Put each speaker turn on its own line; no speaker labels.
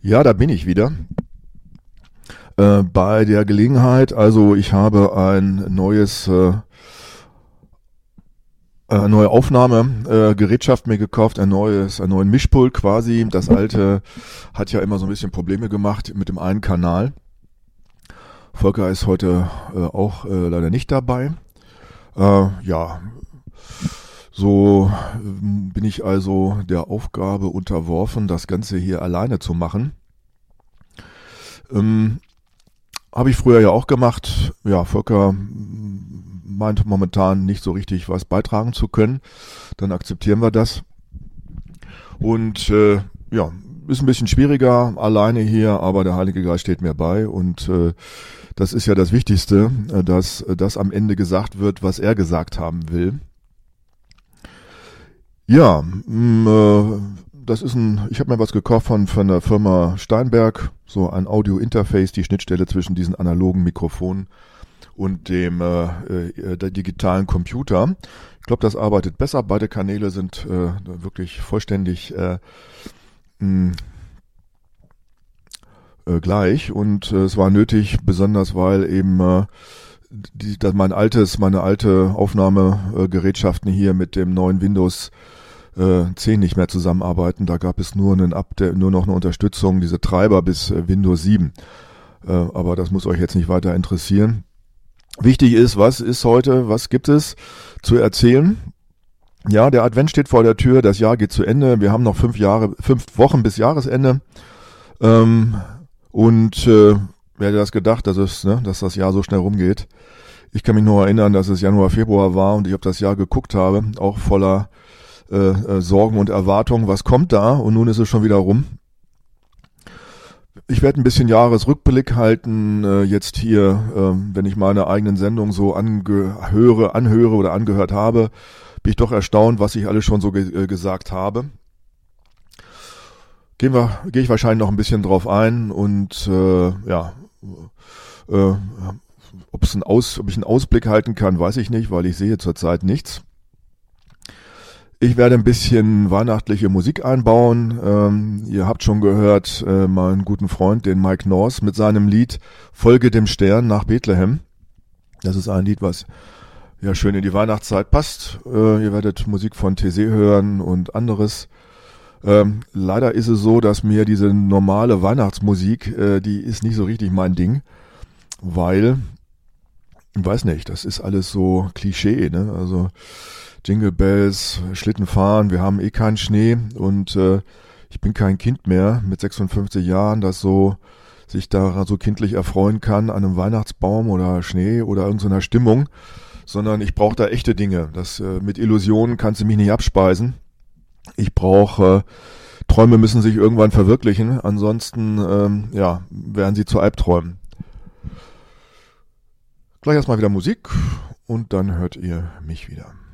Ja, da bin ich wieder. Bei der Gelegenheit, also ich habe ein neue Aufnahmegerätschaft mir gekauft, einen neuen Mischpult quasi. Das alte hat ja immer so ein bisschen Probleme gemacht mit dem einen Kanal. Volker ist heute auch leider nicht dabei. Ja, so bin ich also der Aufgabe unterworfen, das Ganze hier alleine zu machen. Habe ich früher ja auch gemacht. Ja, Volker meint momentan nicht so richtig was beitragen zu können. Dann akzeptieren wir das. Und ja, ist ein bisschen schwieriger alleine hier, aber der Heilige Geist steht mir bei. Und das ist ja das Wichtigste, dass das am Ende gesagt wird, was er gesagt haben will. Ja, ich habe mir was gekauft von der Firma Steinberg, so ein Audio-Interface, die Schnittstelle zwischen diesen analogen Mikrofonen und dem der digitalen Computer. Ich glaube, das arbeitet besser. Beide Kanäle sind wirklich vollständig gleich und es war nötig, besonders weil eben meine alte Aufnahmegerätschaften hier mit dem neuen Windows 10 nicht mehr zusammenarbeiten. Da gab es nur noch eine Unterstützung, diese Treiber bis Windows 7. Aber das muss euch jetzt nicht weiter interessieren. Wichtig ist, was gibt es zu erzählen? Ja, der Advent steht vor der Tür, das Jahr geht zu Ende. Wir haben noch 5 Wochen bis Jahresende. Wer hätte das gedacht, dass das Jahr so schnell rumgeht? Ich kann mich nur erinnern, dass es Januar, Februar war und ich auf das Jahr geguckt habe, auch voller Sorgen und Erwartungen, was kommt da? Und nun ist es schon wieder rum. Ich werde ein bisschen Jahresrückblick halten, jetzt hier, wenn ich meine eigenen Sendungen so anhöre oder angehört habe, bin ich doch erstaunt, was ich alles schon so gesagt habe. Gehe ich wahrscheinlich noch ein bisschen drauf ein und ob ich einen Ausblick halten kann, weiß ich nicht, weil ich sehe zurzeit nichts. Ich werde ein bisschen weihnachtliche Musik einbauen. Ihr habt schon gehört, meinen guten Freund, den Mike North, mit seinem Lied Folge dem Stern nach Bethlehem. Das ist ein Lied, was ja schön in die Weihnachtszeit passt. Ihr werdet Musik von Taizé hören und anderes. Leider ist es so, dass mir diese normale Weihnachtsmusik, die ist nicht so richtig mein Ding, weil, ich weiß nicht, das ist alles so Klischee, ne? Also Jingle Bells, Schlitten fahren, wir haben keinen Schnee und ich bin kein Kind mehr mit 56 Jahren, das sich da so kindlich erfreuen kann an einem Weihnachtsbaum oder Schnee oder irgendeiner Stimmung, sondern ich brauche da echte Dinge. Mit Illusionen kannst du mich nicht abspeisen. Ich brauche Träume müssen sich irgendwann verwirklichen, ansonsten werden sie zu Albträumen. Gleich erstmal wieder Musik und dann hört ihr mich wieder.